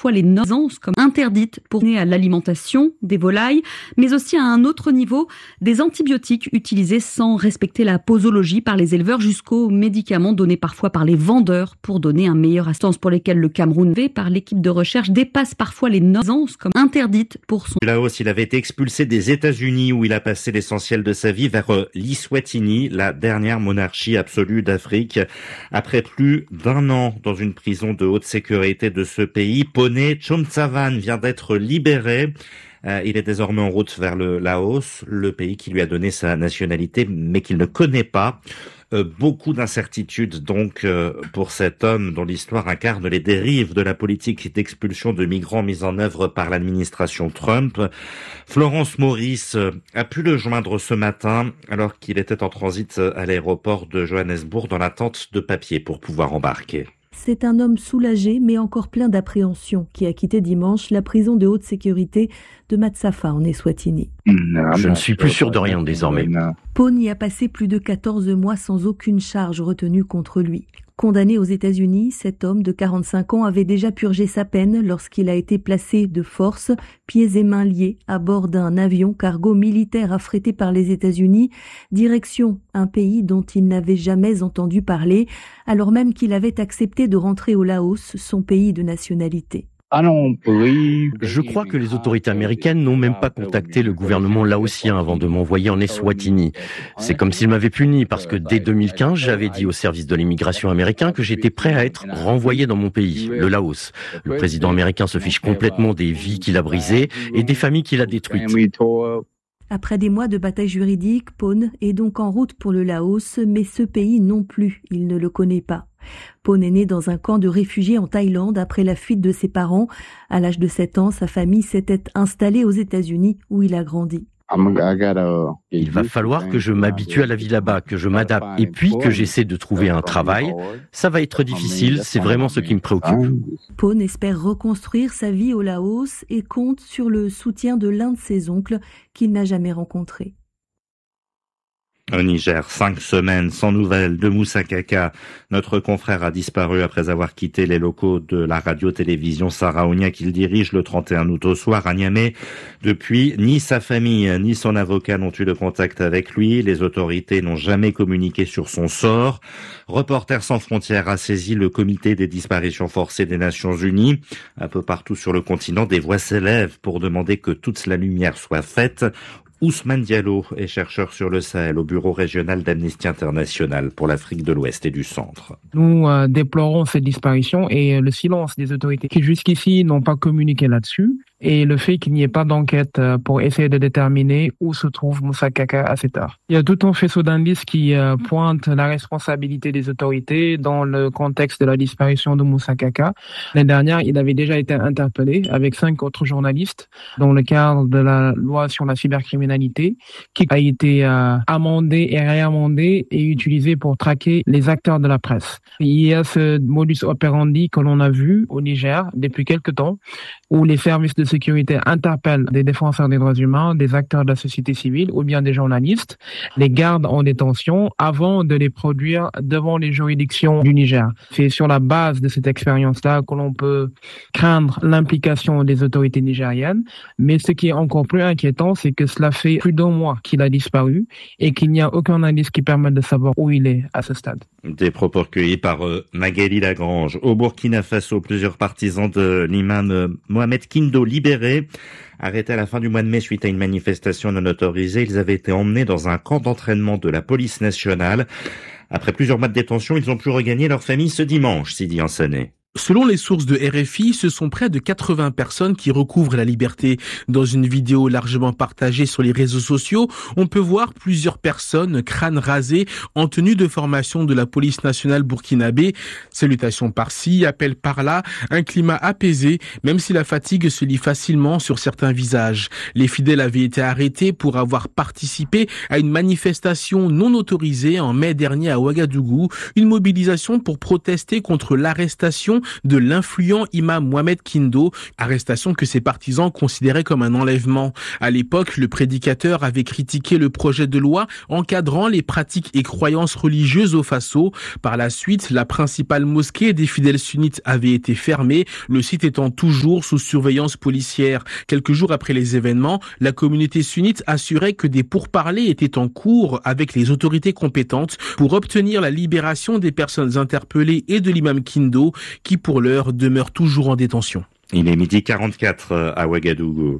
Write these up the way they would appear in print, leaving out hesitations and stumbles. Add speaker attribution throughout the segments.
Speaker 1: parfois les nuisances comme interdites pour donner à l'alimentation des volailles, mais aussi à un autre niveau, des antibiotiques utilisés sans respecter la posologie par les éleveurs jusqu'aux médicaments donnés parfois par les vendeurs pour donner un meilleur assistance pour lesquels le Cameroun par l'équipe de recherche dépasse parfois les nuisances comme interdites pour son...
Speaker 2: Laos, il avait été expulsé des États-Unis où il a passé l'essentiel de sa vie vers l'Eswatini, la dernière monarchie absolue d'Afrique. Après plus d'1 an dans une prison de haute sécurité de ce pays, Pone Chomtsavan vient d'être libéré. Il est désormais en route vers le Laos, le pays qui lui a donné sa nationalité mais qu'il ne connaît pas. Beaucoup d'incertitudes donc pour cet homme dont l'histoire incarne les dérives de la politique d'expulsion de migrants mise en œuvre par l'administration Trump. Florence Maurice a pu le joindre ce matin alors qu'il était en transit à l'aéroport de Johannesburg dans l'attente de papiers pour pouvoir embarquer.
Speaker 3: C'est un homme soulagé mais encore plein d'appréhension qui a quitté dimanche la prison de haute sécurité de Matsafa en Eswatini.
Speaker 4: Je ne suis plus sûr de rien désormais.
Speaker 3: Pone y a passé plus de 14 mois sans aucune charge retenue contre lui. Condamné aux États-Unis, cet homme de 45 ans avait déjà purgé sa peine lorsqu'il a été placé de force, pieds et mains liés, à bord d'un avion cargo militaire affrété par les États-Unis, direction un pays dont il n'avait jamais entendu parler, alors même qu'il avait accepté de rentrer au Laos, son pays de nationalité.
Speaker 4: Je crois que les autorités américaines n'ont même pas contacté le gouvernement laotien avant de m'envoyer en Eswatini. C'est comme s'ils m'avaient puni parce que dès 2015, j'avais dit au service de l'immigration américain que j'étais prêt à être renvoyé dans mon pays, le Laos. Le président américain se fiche complètement des vies qu'il a brisées et des familles qu'il a détruites.
Speaker 3: Après des mois de bataille juridique, Pone est donc en route pour le Laos, mais ce pays non plus, il ne le connaît pas. Pone est né dans un camp de réfugiés en Thaïlande après la fuite de ses parents. À l'âge de 7 ans, sa famille s'était installée aux États-Unis où il a grandi.
Speaker 4: Il va falloir que je m'habitue à la vie là-bas, que je m'adapte et puis que j'essaie de trouver un travail. Ça va être difficile, c'est vraiment ce qui me préoccupe.
Speaker 3: Pone espère reconstruire sa vie au Laos et compte sur le soutien de l'un de ses oncles qu'il n'a jamais rencontré.
Speaker 2: Au Niger, 5 semaines sans nouvelles de Moussa Kaka. Notre confrère a disparu après avoir quitté les locaux de la radio-télévision Saraounia qu'il dirige le 31 août au soir à Niamey. Depuis, ni sa famille ni son avocat n'ont eu de contact avec lui. Les autorités n'ont jamais communiqué sur son sort. Reporters sans frontières a saisi le comité des disparitions forcées des Nations Unies. Un peu partout sur le continent, des voix s'élèvent pour demander que toute la lumière soit faite. Ousmane Diallo est chercheur sur le Sahel au bureau régional d'Amnesty International pour l'Afrique de l'Ouest et du Centre.
Speaker 5: Nous déplorons cette disparition et le silence des autorités qui jusqu'ici n'ont pas communiqué là-dessus et le fait qu'il n'y ait pas d'enquête pour essayer de déterminer où se trouve Moussa Kaka à cette heure. Il y a tout un faisceau d'indices qui pointe la responsabilité des autorités dans le contexte de la disparition de Moussa Kaka. L'année dernière, il avait déjà été interpellé avec 5 autres journalistes dans le cadre de la loi sur la cybercriminalité qui a été amendée et réamendée et utilisée pour traquer les acteurs de la presse. Il y a ce modus operandi que l'on a vu au Niger depuis quelque temps où les services de sécurité interpellent des défenseurs des droits humains, des acteurs de la société civile ou bien des journalistes, les gardent en détention avant de les produire devant les juridictions du Niger. C'est sur la base de cette expérience-là que l'on peut craindre l'implication des autorités nigériennes. Mais ce qui est encore plus inquiétant, c'est que cela fait plus d'1 mois qu'il a disparu et qu'il n'y a aucun indice qui permette de savoir où il est à ce stade.
Speaker 2: Des propos recueillis par Magali Lagrange. Au Burkina Faso, plusieurs partisans de l'imam Mohamed Kindo libérés. Arrêtés à la fin du mois de mai suite à une manifestation non autorisée, ils avaient été emmenés dans un camp d'entraînement de la police nationale. Après plusieurs mois de détention, ils ont pu regagner leur famille ce dimanche, Sidi Ansané.
Speaker 6: Selon les sources de RFI, ce sont près de 80 personnes qui recouvrent la liberté. Dans une vidéo largement partagée sur les réseaux sociaux, on peut voir plusieurs personnes, crâne rasé, en tenue de formation de la police nationale burkinabé. Salutations par-ci, appels par-là, un climat apaisé, même si la fatigue se lit facilement sur certains visages. Les fidèles avaient été arrêtés pour avoir participé à une manifestation non autorisée en mai dernier à Ouagadougou, une mobilisation pour protester contre l'arrestation de l'influent imam Mohamed Kindo, arrestation que ses partisans considéraient comme un enlèvement. À l'époque, le prédicateur avait critiqué le projet de loi encadrant les pratiques et croyances religieuses au Faso. Par la suite, la principale mosquée des fidèles sunnites avait été fermée, le site étant toujours sous surveillance policière. Quelques jours après les événements, la communauté sunnite assurait que des pourparlers étaient en cours avec les autorités compétentes pour obtenir la libération des personnes interpellées et de l'imam Kindo, qui pour l'heure demeure toujours en détention.
Speaker 2: Il est 12h44 à Ouagadougou.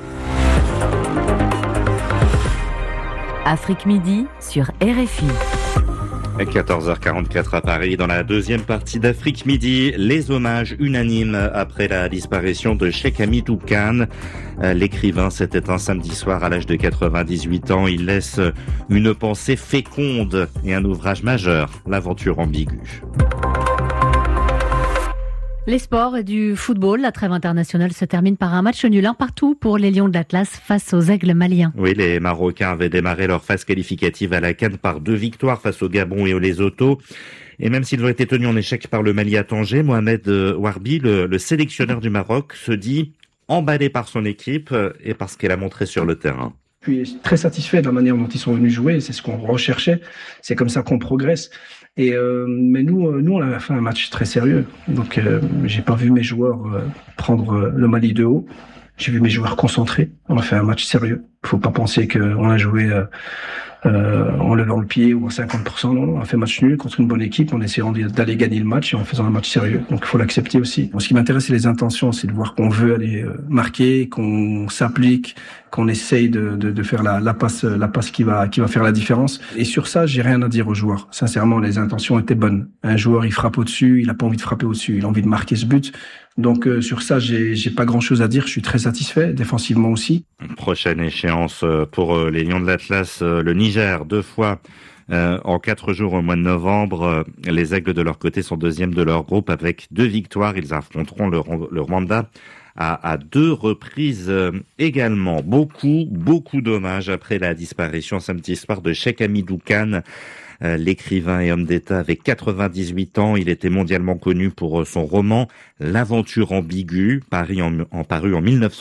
Speaker 7: Afrique Midi sur RFI.
Speaker 2: 14h44 à Paris. Dans la deuxième partie d'Afrique Midi, les hommages unanimes après la disparition de Cheikh Hamidou Kane. L'écrivain s'est éteint samedi soir à l'âge de 98 ans. Il laisse une pensée féconde et un ouvrage majeur, L'aventure ambiguë.
Speaker 7: Les sports et du football, la trêve internationale se termine par un match nul partout pour les Lions de l'Atlas face aux Aigles maliens.
Speaker 2: Oui, les Marocains avaient démarré leur phase qualificative à la CAN par 2 victoires face au Gabon et au Lesotho. Et même s'ils ont été tenus en échec par le Mali à Tanger, Mohamed Warbi, le sélectionneur du Maroc, se dit emballé par son équipe et par ce qu'elle a montré sur le terrain.
Speaker 8: Je suis très satisfait de la manière dont ils sont venus jouer. C'est ce qu'on recherchait. C'est comme ça qu'on progresse. Mais nous, on a fait un match très sérieux. Donc, j'ai pas vu mes joueurs prendre le Mali de haut. J'ai vu mes joueurs concentrés. On a fait un match sérieux. Faut pas penser qu'on a joué en levant le pied ou à 50%. Non, on a fait match nul contre une bonne équipe en essayant d'aller gagner le match et en faisant un match sérieux. Donc, il faut l'accepter aussi. Ce qui m'intéresse, c'est les intentions. C'est de voir qu'on veut aller marquer, qu'on s'applique, qu'on essaye de faire la passe qui va faire la différence. Et sur ça, j'ai rien à dire aux joueurs. Sincèrement, les intentions étaient bonnes. Un joueur, il frappe au-dessus, il a pas envie de frapper au-dessus, il a envie de marquer ce but. Donc sur ça, j'ai pas grand-chose à dire. Je suis très satisfait, défensivement aussi.
Speaker 2: Prochaine échéance pour les Lions de l'Atlas, le Niger, 2 fois en 4 jours au mois de novembre. Les Aigles de leur côté sont deuxièmes de leur groupe avec 2 victoires. Ils affronteront le Rwanda à 2 reprises également. Beaucoup d'hommages après la disparition samedi soir de Cheikh Hamidou Kane. L'écrivain et homme d'État avait 98 ans. Il était mondialement connu pour son roman L'aventure ambiguë, paru en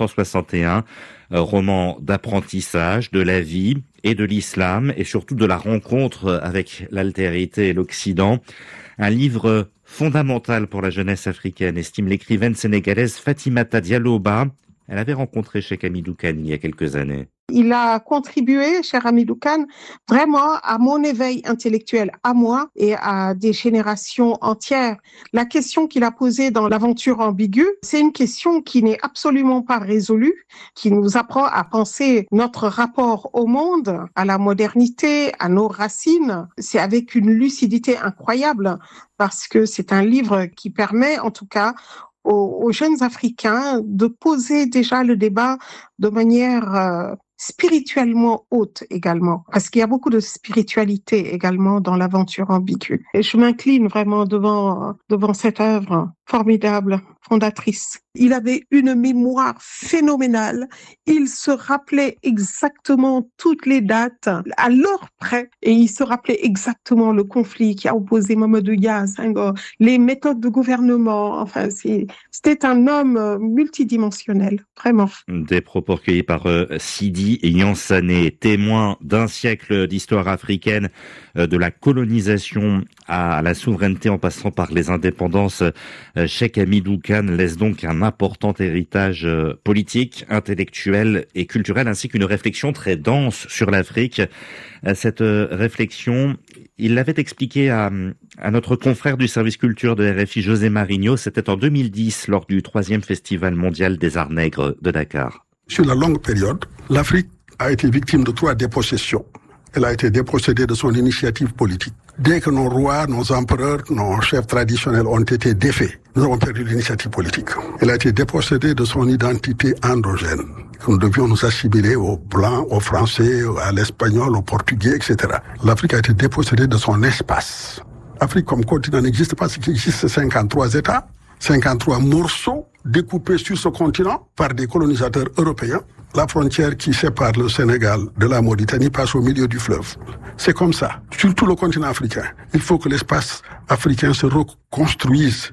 Speaker 2: 1961. Roman d'apprentissage de la vie et de l'islam et surtout de la rencontre avec l'altérité et l'Occident. Un livre fondamental pour la jeunesse africaine, estime l'écrivaine sénégalaise Fatimata Diallo-Ba. Elle avait rencontré Cheikh Hamidou Kane il y a quelques années.
Speaker 9: Il a contribué, cher Hamidou Kane, vraiment à mon éveil intellectuel, à moi et à des générations entières. La question qu'il a posée dans L'aventure ambiguë, c'est une question qui n'est absolument pas résolue, qui nous apprend à penser notre rapport au monde, à la modernité, à nos racines. C'est avec une lucidité incroyable parce que c'est un livre qui permet, en tout cas, aux jeunes Africains de poser déjà le débat de manière spirituellement haute également, parce qu'il y a beaucoup de spiritualité également dans L'aventure ambiguë. Et je m'incline vraiment devant cette œuvre formidable, fondatrice. Il avait une mémoire phénoménale. Il se rappelait exactement toutes les dates à l'heure près et il se rappelait exactement le conflit qui a opposé Mamadou Dia à Senghor, les méthodes de gouvernement. Enfin, c'était un homme multidimensionnel, vraiment.
Speaker 2: Des propos recueillis par Sidi Yanssané, témoin d'un siècle d'histoire africaine, de la colonisation à la souveraineté en passant par les indépendances. Cheikh Hamidou Kane laisse donc un important héritage politique, intellectuel et culturel, ainsi qu'une réflexion très dense sur l'Afrique. Cette réflexion, il l'avait expliqué à notre confrère du service culture de RFI, José Marigno. C'était en 2010, lors du 3e Festival mondial des arts nègres de Dakar.
Speaker 10: Sur la longue période, l'Afrique a été victime de 3 dépossessions. Elle a été dépossédée de son initiative politique. Dès que nos rois, nos empereurs, nos chefs traditionnels ont été défaits, nous avons perdu l'initiative politique. Elle a été dépossédée de son identité endogène. Nous devions nous assimiler aux Blancs, aux Français, à l'Espagnol, aux Portugais, etc. L'Afrique a été dépossédée de son espace. L'Afrique comme continent n'existe pas, ce qui existe, c'est 53 États, 53 morceaux découpés sur ce continent par des colonisateurs européens. La frontière qui sépare le Sénégal de la Mauritanie passe au milieu du fleuve. C'est comme ça, sur tout le continent africain. Il faut que l'espace africain se reconstruise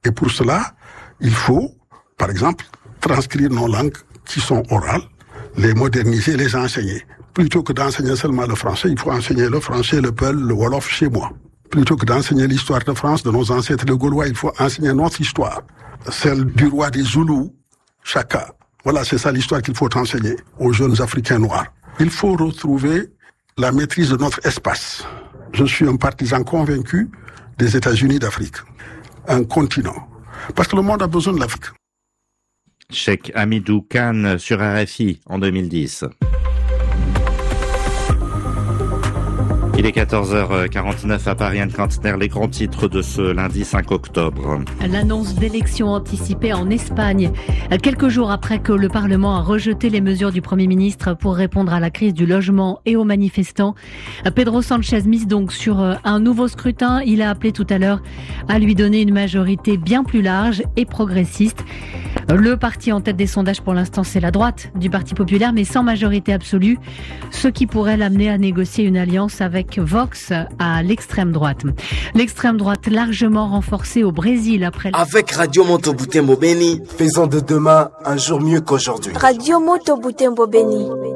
Speaker 10: Et pour cela, il faut, par exemple, transcrire nos langues qui sont orales, les moderniser, les enseigner. Plutôt que d'enseigner seulement le français, il faut enseigner le français, le peul, le wolof chez moi. Plutôt que d'enseigner l'histoire de France, de nos ancêtres les Gaulois, il faut enseigner notre histoire. Celle du roi des Zoulous, Chaka. Voilà, c'est ça l'histoire qu'il faut enseigner aux jeunes Africains noirs. Il faut retrouver la maîtrise de notre espace. Je suis un partisan convaincu des États-Unis d'Afrique. Un continent. Parce que le monde a besoin de l'Afrique.
Speaker 2: Cheikh Hamidou Kane sur RFI en 2010. Il est 14h49 à Paris, Anne Kantner, les grands titres de ce lundi 5 octobre.
Speaker 7: L'annonce d'élections anticipées en Espagne, quelques jours après que le Parlement a rejeté les mesures du Premier ministre pour répondre à la crise du logement et aux manifestants. Pedro Sánchez mise donc sur un nouveau scrutin. Il a appelé tout à l'heure à lui donner une majorité bien plus large et progressiste. Le parti en tête des sondages pour l'instant, c'est la droite du Parti populaire, mais sans majorité absolue, ce qui pourrait l'amener à négocier une alliance avec Vox à l'extrême droite. L'extrême droite largement renforcée au Brésil après...
Speaker 11: Avec Radio Moto Butembo Beni, faisons de demain un jour mieux qu'aujourd'hui.
Speaker 12: Radio Moto Butembo Beni.